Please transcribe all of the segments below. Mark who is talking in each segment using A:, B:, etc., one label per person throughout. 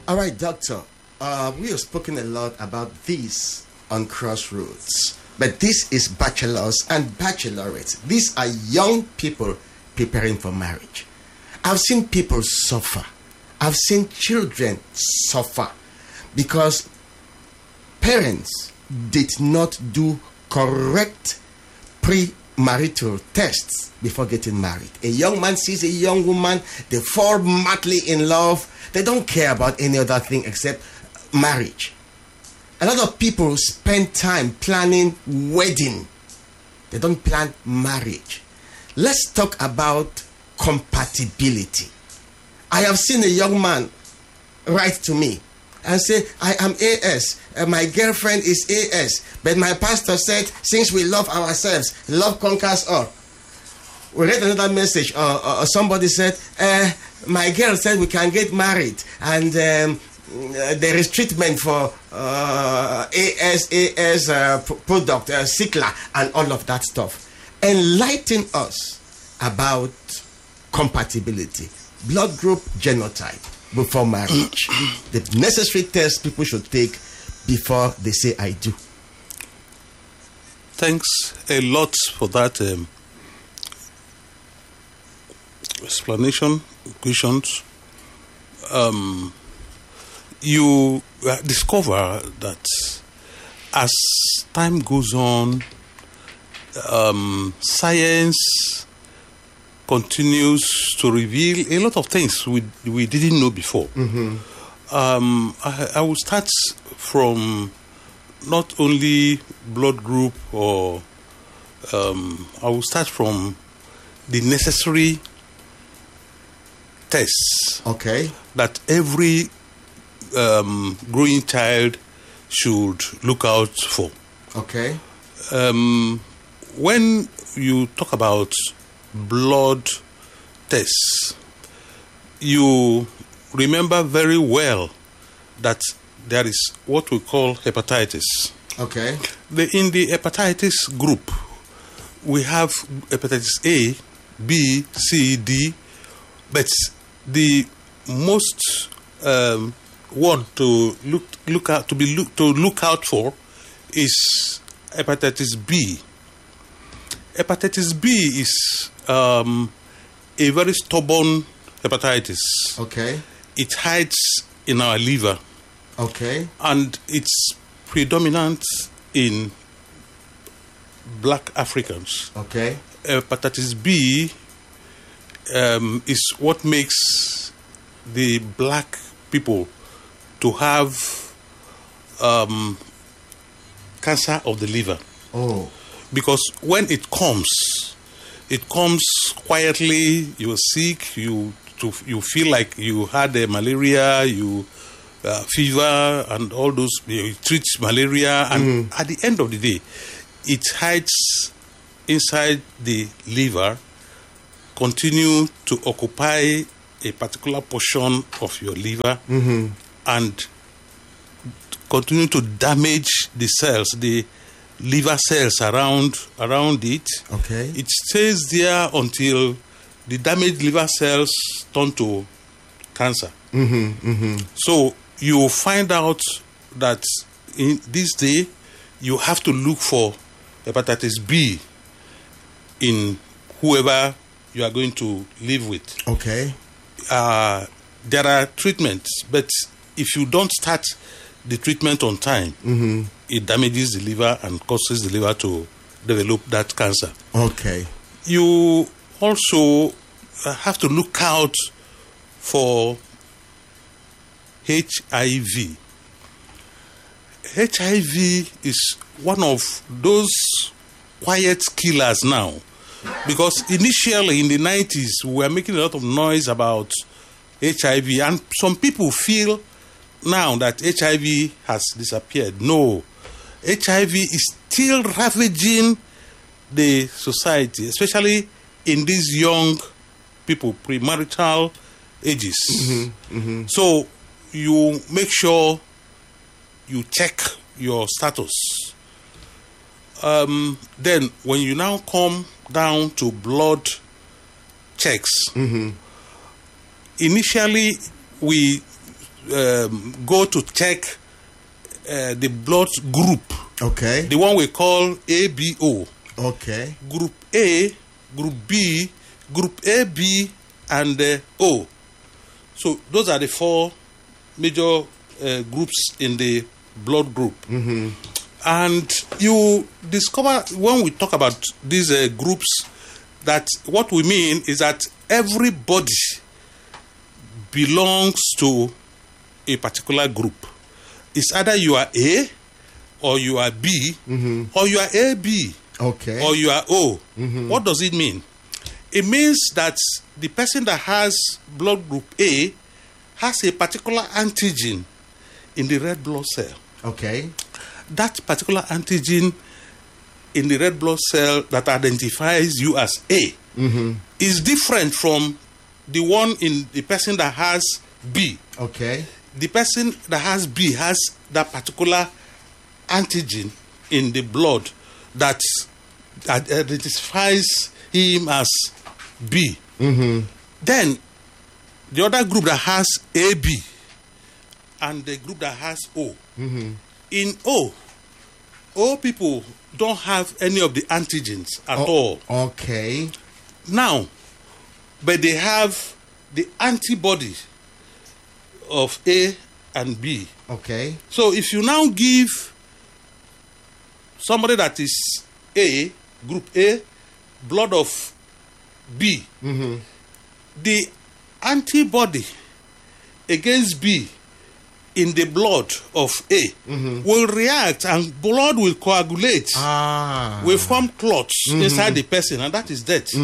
A: All right, Doctor. We have spoken a lot about this on Crossroads, but this is bachelors and bachelorettes. These are young people preparing for marriage. I've seen people suffer. I've seen children suffer because parents did not do correct pre-marital tests before getting married. A young man sees a young woman, they fall madly in love. They don't care about any other thing except marriage. A lot of people spend time planning wedding. They don't plan marriage. Let's talk about compatibility. I have seen a young man write to me and say, I am AS, my girlfriend is AS, but my pastor said, since we love ourselves, love conquers all. We read another message, somebody said, my girl said we can get married, and there is treatment for AS product, Cicla, and all of that stuff. Enlighten us about compatibility, blood group, genotype before marriage. The necessary tests people should take before they say I do.
B: Thanks a lot for that explanation, questions. You discover that as time goes on, science continues to reveal a lot of things we didn't know before.
A: Mm-hmm.
B: I will start from not only blood group or I will start from the necessary tests that every growing child should look out for.
A: Okay.
B: When you talk about blood tests, you remember very well that there is what we call hepatitis.
A: Okay.
B: In the hepatitis group, we have hepatitis A, B, C, D, but the most one to look out for is hepatitis B. Hepatitis B is a very stubborn hepatitis.
A: Okay.
B: It hides in our liver.
A: Okay.
B: And it's predominant in black Africans.
A: Okay.
B: Hepatitis B is what makes the black people to have cancer of the liver.
A: Oh.
B: Because when it comes quietly. You're sick. You feel like you had malaria. Fever and all those. You treat malaria, and at the end of the day, it hides inside the liver, continue to occupy a particular portion of your liver, and continue to damage the cells, the liver cells around it.
A: Okay.
B: It stays there until the damaged liver cells turn to cancer. So you find out that in this day, you have to look for hepatitis B in whoever you are going to live with.
A: Okay.
B: There are treatments, but if you don't start the treatment on time, it damages the liver and causes the liver to develop that cancer.
A: Okay.
B: You also have to look out for HIV. HIV is one of those quiet killers now, because initially in the 90s we were making a lot of noise about HIV, and some people feel now that HIV has disappeared. No, HIV is still ravaging the society, especially in these young people, premarital ages. So you make sure you check your status. Then when you now come down to blood checks, initially we go to check the blood group.
A: Okay.
B: The one we call ABO.
A: Okay.
B: Group A, Group B, Group AB, and O. So those are the 4 major groups in the blood group.
A: Mm-hmm.
B: And you discover when we talk about these groups that what we mean is that everybody belongs to a particular group. It's either you are A, or you are B, or you are AB,
A: Okay.
B: or you are O. What does it mean? It means that the person that has blood group A has a particular antigen in the red blood cell.
A: Okay.
B: That particular antigen in the red blood cell that identifies you as A is different from the one in the person that has B.
A: Okay.
B: The person that has B has that particular antigen in the blood that identifies him as B. Then the other group that has AB and the group that has O. In O people don't have any of the antigens at all.
A: Okay.
B: Now, but they have the antibody of A and B.
A: Okay.
B: So if you now give somebody that is A, group A, blood of B, the antibody against B in the blood of A will react and blood will coagulate, will form clots inside the person, and that is death.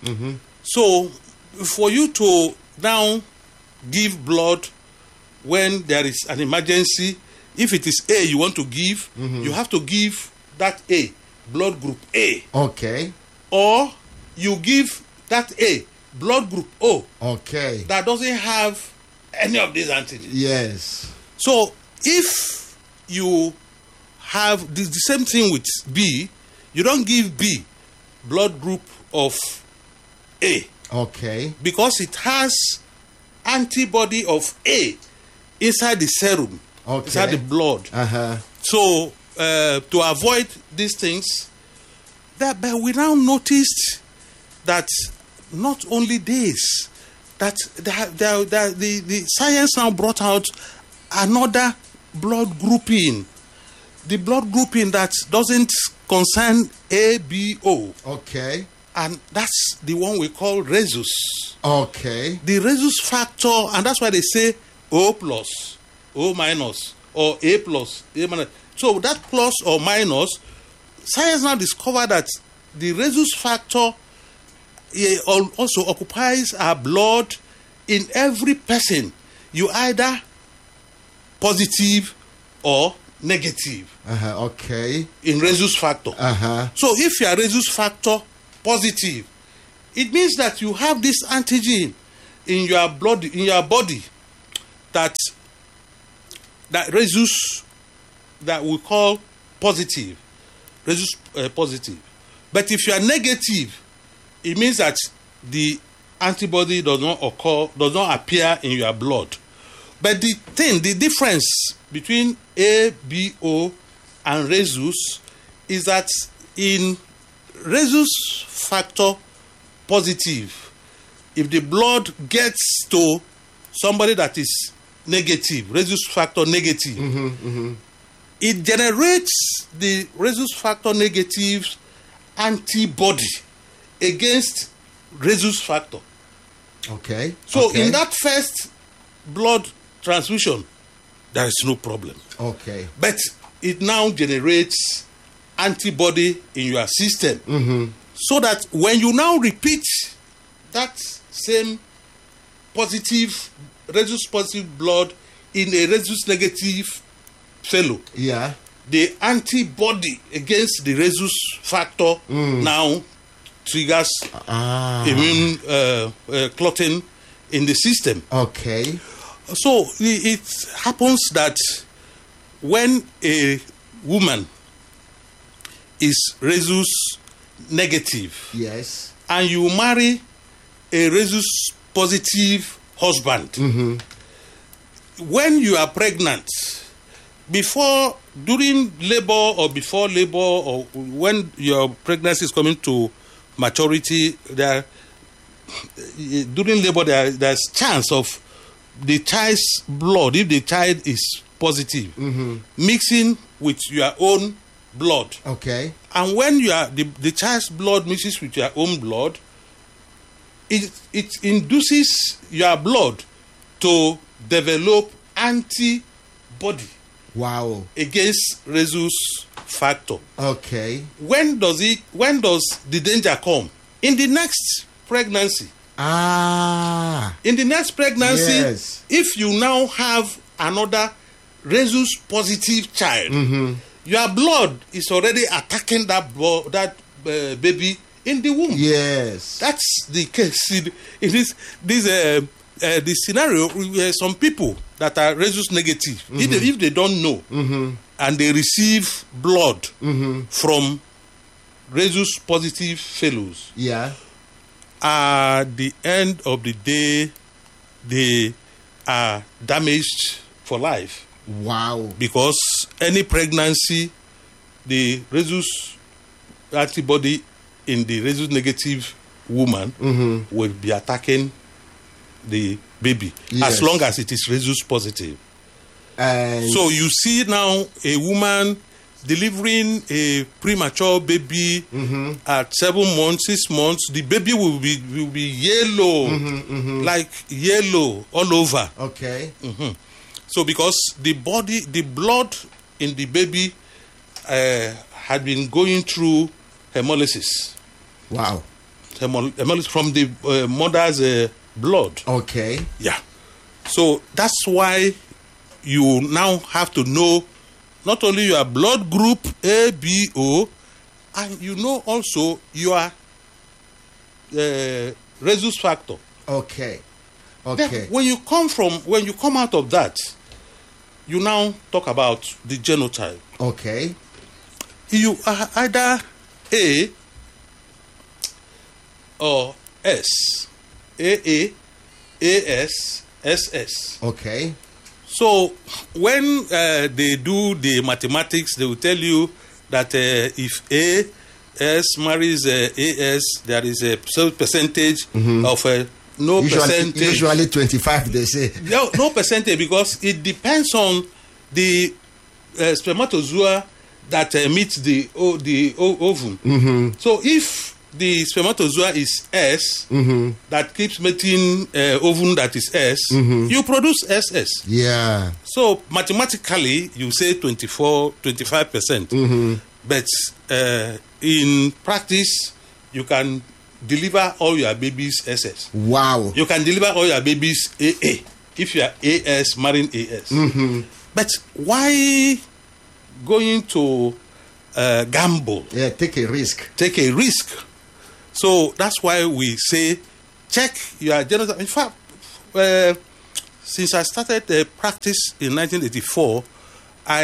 B: So for you to now give blood when there is an emergency, if it is A you want to give, you have to give that A, blood group A.
A: Okay.
B: Or you give that A, blood group O,
A: Okay.
B: that doesn't have any of these antigens.
A: Yes.
B: So if you have the same thing with B, you don't give B blood group of A,
A: Okay.
B: because it has antibody of A inside the serum,
A: Okay.
B: inside the blood. So to avoid these things, but we now noticed that not only this, that the science now brought out another blood grouping, the blood grouping that doesn't concern ABO,
A: Okay.
B: and that's the one we call rhesus.
A: Okay.
B: The rhesus factor, and that's why they say O plus, O minus, or A plus, A minus. So that plus or minus, science now discovered that the rhesus factor also occupies our blood in every person. You either positive or negative
A: Okay.
B: in rhesus factor. So if you are rhesus factor positive, it means that you have this antigen in your blood, in your body, that rhesus, that we call positive, rhesus positive. But if you are negative, it means that the antibody does not appear in your blood. But the difference between ABO and rhesus is that in rhesus factor positive, if the blood gets to somebody that is negative, rhesus factor negative, it generates the rhesus factor negative antibody against rhesus factor.
A: Okay.
B: So
A: Okay.
B: in that first blood transfusion, there is no problem.
A: Okay.
B: But it now generates antibody in your system. So that when you now repeat that same positive, rhesus positive blood in a rhesus negative fellow,
A: Yeah.
B: the antibody against the rhesus factor now triggers immune clotting in the system.
A: Okay.
B: So it happens that when a woman is rhesus negative,
A: Yes.
B: and you marry a rhesus positive husband, when you are pregnant, during labor or before labor, or when your pregnancy is coming to maturity, during labor there's chance of the child's blood, if the child is positive, mixing with your own blood.
A: Okay.
B: And when the child's blood mixes with your own blood, it induces your blood to develop antibody.
A: Wow.
B: Against rhesus factor.
A: Okay.
B: When does the danger come? In the next pregnancy. In the next pregnancy,
A: yes.
B: If you now have another rhesus positive child, your blood is already attacking that baby in the womb.
A: Yes.
B: That's the case. The scenario where some people that are rhesus negative, if they don't know, and they receive blood from rhesus positive fellows, at the end of the day, they are damaged for life.
A: Wow.
B: Because any pregnancy, the rhesus antibody in the rhesus negative woman will be attacking the baby, as long as it is rhesus positive. So you see now a woman delivering a premature baby at 7 months, 6 months. The baby will be yellow, like yellow all over.
A: Okay.
B: So because the blood in the baby had been going through hemolysis.
A: Wow.
B: Hemolysis from the mother's blood.
A: Okay.
B: Yeah. So that's why you now have to know not only your blood group A, B, O, and you know also your rhesus factor.
A: Okay.
B: Then when you come out of that, you now talk about the genotype.
A: Okay.
B: You are either A or S. AA, AS, SS.
A: Okay.
B: So when they do the mathematics, they will tell you that if AS marries AS, there is a percentage of percentage.
A: Usually 25, they say.
B: No percentage, because it depends on the spermatozoa that meets the ovum. So if the spermatozoa is S, that keeps making ovum that is S, you produce SS.
A: Yeah.
B: So mathematically, you say 25%. But in practice, you can deliver all your babies SS.
A: Wow.
B: You can deliver all your babies AA if you are AS marrying AS. But why going to gamble?
A: Yeah, take a risk.
B: Take a risk. So that's why we say check your genotype. In fact, since I started practice in 1984, I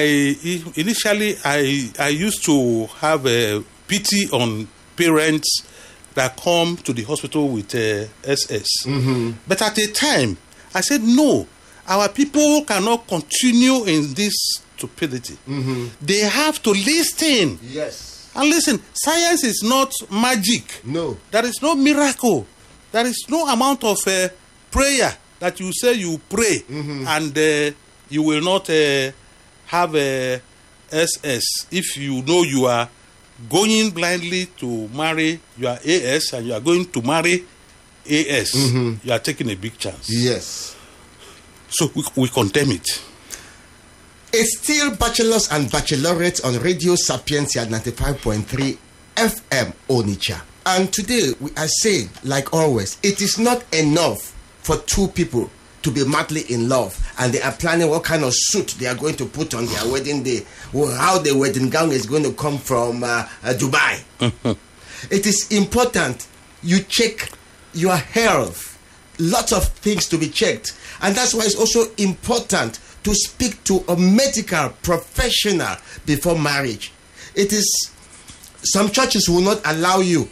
B: used to have a pity on parents that come to the hospital with SS. But at the time, I said, no, our people cannot continue in this stupidity. They have to listen.
A: Yes.
B: And listen, science is not magic.
A: No.
B: There is no miracle. There is no amount of prayer that you say you pray and you will not have a SS if you know you are going blindly to marry your AS and you are going to marry AS. You are taking a big chance.
A: Yes.
B: So we condemn it.
A: It's still Bachelors and Bachelorettes on Radio Sapientia 95.3 FM Onitsha. And today we are saying, like always, it is not enough for two people to be madly in love and they are planning what kind of suit they are going to put on their wedding day, or how the wedding gown is going to come from Dubai. It is important you check your health. Lots of things to be checked. And that's why it's also important to speak to a medical professional before marriage. It is, some churches will not allow you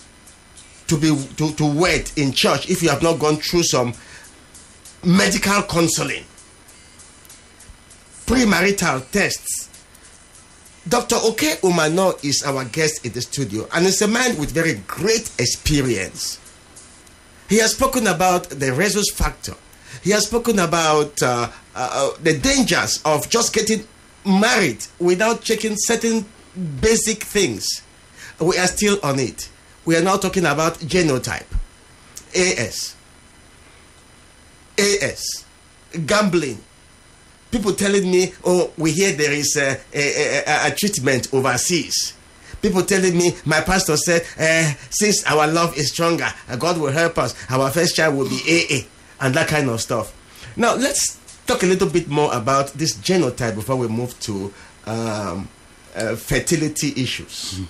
A: to wed in church if you have not gone through some medical counseling. premarital tests. Dr. Oke Umano is our guest in the studio, and is a man with very great experience. He has spoken about the rhesus factor. He has spoken about the dangers of just getting married without checking certain basic things. We are still on it. We are now talking about genotype, AS, gambling. People telling me, oh, we hear there is a treatment overseas. People telling me, my pastor said, since our love is stronger, God will help us. Our first child will be AA, and that kind of stuff. Now, let's talk a little bit more about this genotype before we move to fertility issues.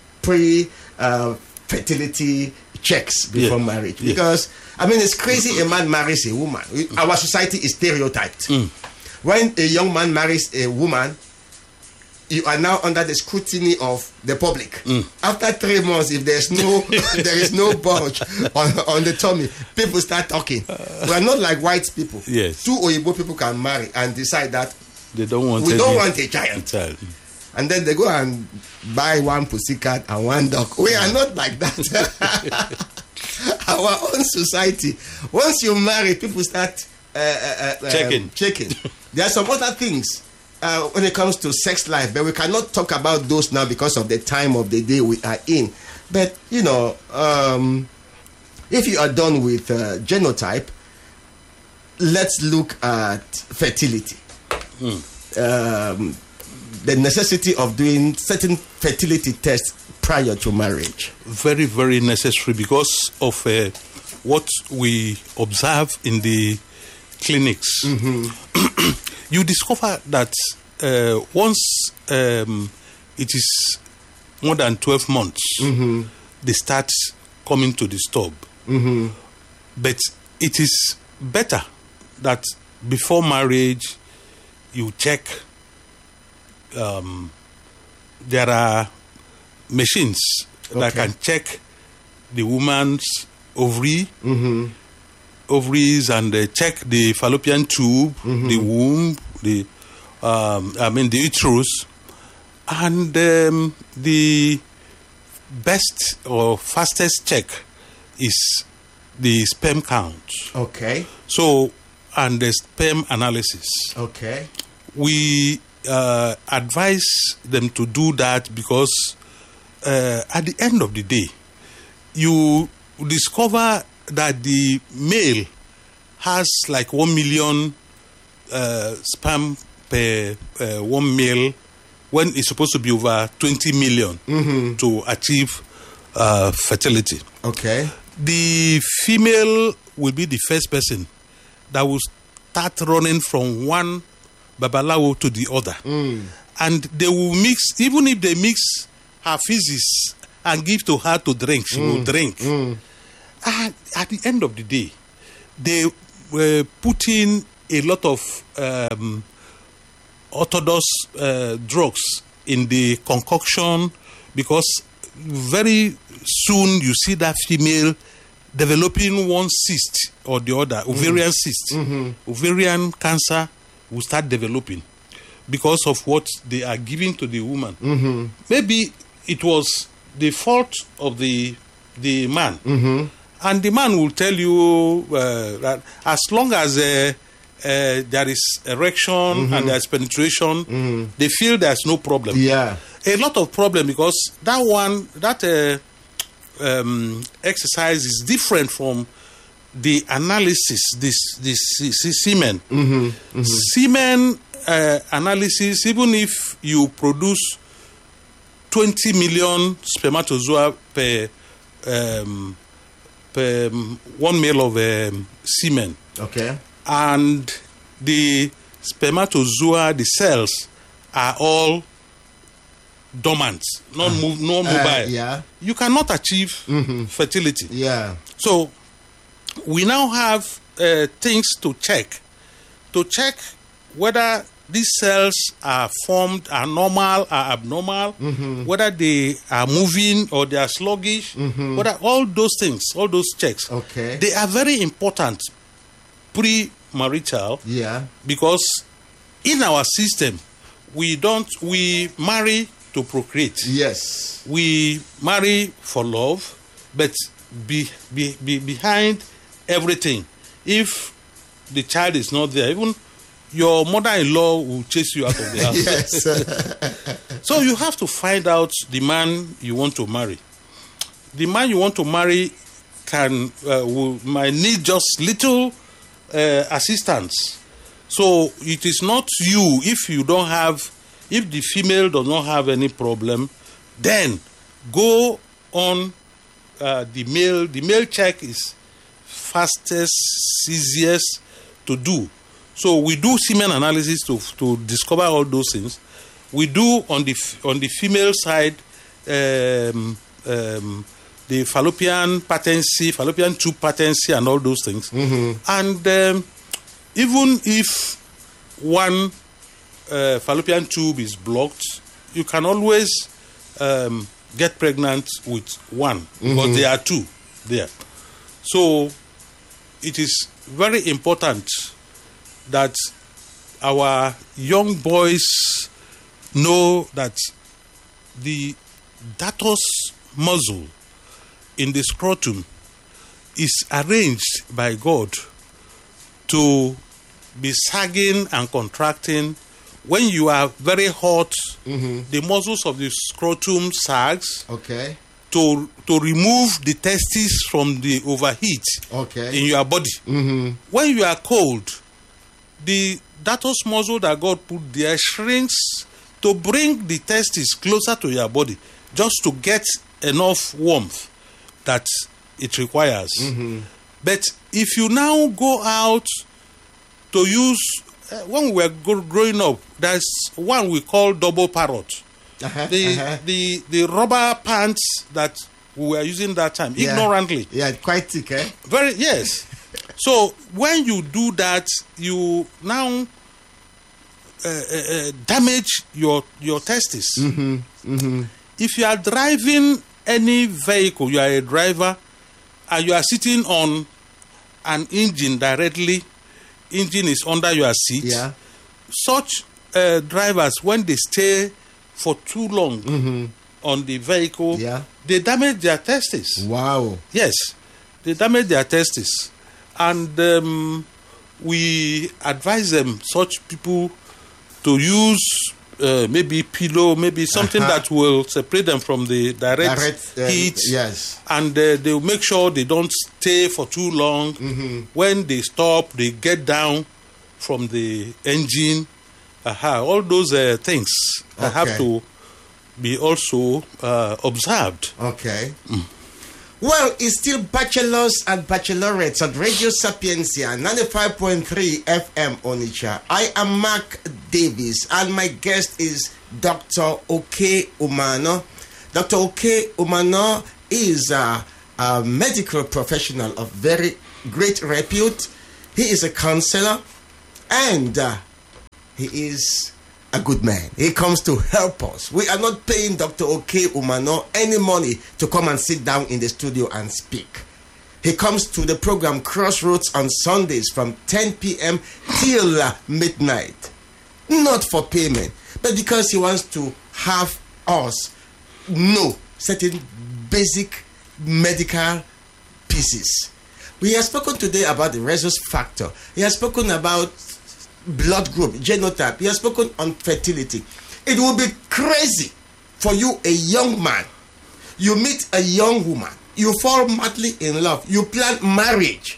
A: Pre-fertility checks before marriage. Because, I mean, it's crazy a man marries a woman. Our society is stereotyped. When a young man marries a woman, you are now under the scrutiny of the public. After 3 months, if there's no there is no bulge on the tummy, people start talking. We are not like white people.
B: Yes.
A: 2 Oyibo people can marry and decide that
B: they don't want
A: we don't want a giant. And then they go and buy 1 pussycat and 1 dog. We are not like that. Our own society. Once you marry, people start checking. There are some other things when it comes to sex life, but we cannot talk about those now because of the time of the day we are in. But, you know, if you are done with genotype, let's look at fertility. The necessity of doing certain fertility tests prior to marriage.
B: Very, very necessary because of what we observe in the clinics. You discover that once it is more than 12 months, they start coming to disturb. But it is better that before marriage you check. There are machines that can check the woman's ovaries and check the fallopian tube, the womb, the uterus, and the best or fastest check is the sperm count.
A: Okay.
B: So, and the sperm analysis.
A: Okay.
B: We advise them to do that because at the end of the day, you discover that the male has like 1 million sperm per 1 male when it's supposed to be over 20 million to achieve fertility.
A: Okay.
B: The female will be the first person that will start running from one babalawo to the other. And they will mix, even if they mix her feces and give to her to drink, she will drink. And at the end of the day, they were putting a lot of orthodox drugs in the concoction because very soon you see that female developing one cyst or the other, ovarian cyst. Ovarian cancer will start developing because of what they are giving to the woman. Maybe it was the fault of the man. And the man will tell you that as long as there is erection and there is penetration, they feel there's no problem.
A: Yeah.
B: A lot of problem because that exercise is different from the analysis, this semen. Semen analysis, even if you produce 20 million spermatozoa per 1 male of semen.
A: Okay.
B: And the spermatozoa, the cells, are all dormant, not mobile.
A: Yeah.
B: You cannot achieve fertility.
A: Yeah.
B: So we now have things to check whether these cells are formed, are normal, are abnormal, whether they are moving or they are sluggish, whether all those things, all those checks,
A: Okay.
B: they are very important pre-marital.
A: Yeah.
B: Because in our system, we marry to procreate.
A: Yes.
B: We marry for love, but behind everything, if the child is not there, even your mother-in-law will chase you out of the house.
A: Yes.
B: So you have to find out the man you want to marry. The man you want to marry might need just little assistance. So it is not you. If the female does not have any problem, then go on the male. The male check is fastest, easiest to do. So we do semen analysis to discover all those things. We do on the female side the fallopian patency, fallopian tube patency, and all those things. Mm-hmm. And even if one fallopian tube is blocked, you can always get pregnant with one, because there are two there. So it is very important that our young boys know that the datus muscle in the scrotum is arranged by God to be sagging and contracting. When you are very hot, the muscles of the scrotum sags.
A: Okay.
B: To remove the testes from the overheat in your body. Mm-hmm. When you are cold, the datus muscle that God put there shrinks to bring the testes closer to your body, just to get enough warmth that it requires. Mm-hmm. But if you now go out to use, when we were growing up, there's one we call double parrot. The rubber pants that we were using that time, ignorantly.
A: Yeah, quite thick, eh?
B: Very, yes. So when you do that, you now damage your testes. Mm-hmm. Mm-hmm. If you are driving any vehicle, you are a driver, and you are sitting on an engine directly, engine is under your seat. Yeah. Such drivers, when they stay for too long on the vehicle, they damage their testes.
A: Wow.
B: Yes, they damage their testes. And we advise them, such people, to use maybe pillow, maybe something that will separate them from the direct heat.
A: Yes.
B: And they will make sure they don't stay for too long. Mm-hmm. When they stop, they get down from the engine. All those things have to be also observed.
A: Okay. Well, it's still bachelors and bachelorettes on Radio Sapiencia 95.3 FM Onitsha. I am Mark Davis, and my guest is Dr. Oke Umano. Dr. Oke Umano is a medical professional of very great repute. He is a counselor, and he is a good man. He comes to help us. We are not paying Dr. Oke Umano any money to come and sit down in the studio and speak. He comes to the program Crossroads on Sundays from 10 p.m. till midnight. Not for payment, but because he wants to have us know certain basic medical pieces. We have spoken today about the rhesus factor. He has spoken about blood group, genotype. He has spoken on fertility. It will be crazy for you, a young man. You meet a young woman. You fall madly in love. You plan marriage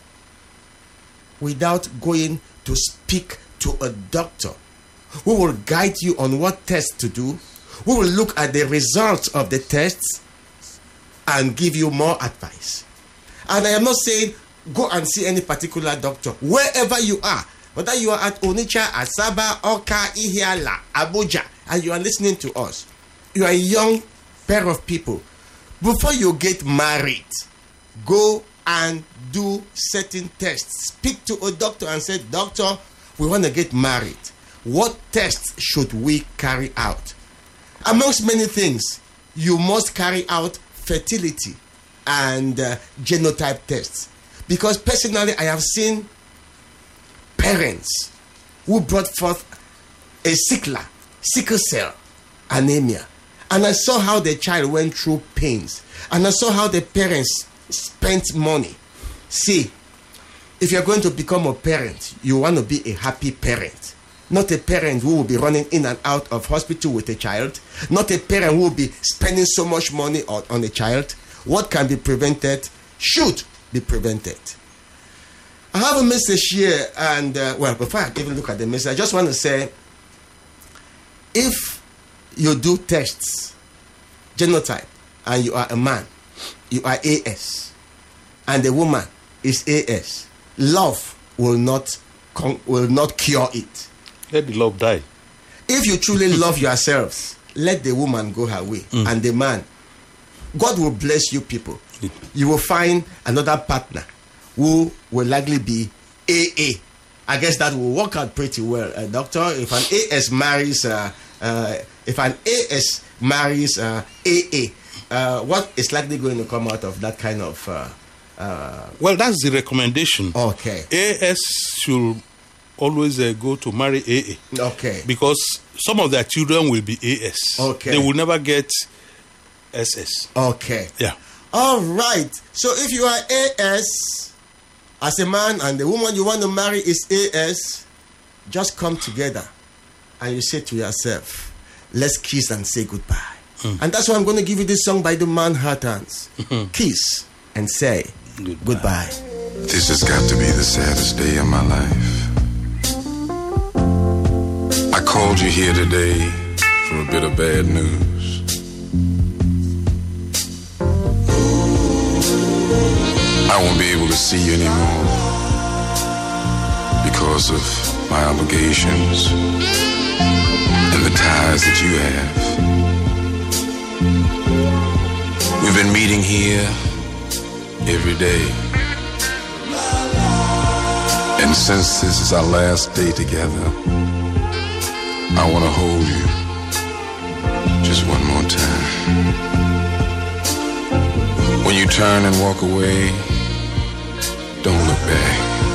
A: without going to speak to a doctor who will guide you on what tests to do, who will look at the results of the tests and give you more advice. And I am not saying go and see any particular doctor. Wherever you are, whether you are at Onitsha, Asaba, Oka, Ihiala, Abuja, and you are listening to us, you are a young pair of people. Before you get married, go and do certain tests. Speak to a doctor and say, doctor, we want to get married. What tests should we carry out? Amongst many things, you must carry out fertility and genotype tests. Because personally, I have seen parents who brought forth a sickle cell anemia. And I saw how the child went through pains. And I saw how the parents spent money. See, if you're going to become a parent, you want to be a happy parent. Not a parent who will be running in and out of hospital with a child. Not a parent who will be spending so much money on a child. What can be prevented should be prevented. I have a message here, and before I even look at the message, I just want to say, if you do tests, genotype, and you are a man, you are AS, and the woman is AS, love will not cure it.
B: Let the love die.
A: If you truly love yourselves, let the woman go her way, and the man, God will bless you people. You will find another partner who will likely be AA. I guess that will work out pretty well. Doctor, if an AS marries AA, what is likely going to come out of that kind of...
B: well, that's the recommendation.
A: Okay.
B: AS should always go to marry AA.
A: Okay.
B: Because some of their children will be AS.
A: Okay.
B: They will never get SS.
A: Okay.
B: Yeah.
A: All right. So if you are AS as a man and the woman you want to marry is AS, just come together and you say to yourself, let's kiss and say goodbye. And that's why I'm going to give you this song by the Manhattans. Kiss and say goodbye.
C: This has got to be the saddest day of my life. I called you here today for a bit of bad news. I won't be able to see you anymore because of my obligations and the ties that you have. We've been meeting here every day. And since this is our last day together, I want to hold you just one more time. When you turn and walk away, don't look back.